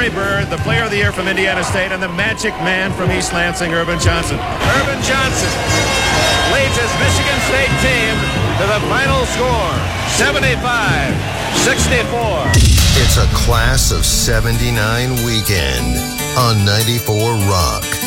Larry Bird, the Player of the Year from Indiana State, and the Magic Man from East Lansing, Urban Johnson. Urban Johnson leads his Michigan State team to the final score, 75-64. It's a Class of 79 weekend on 94 Rock.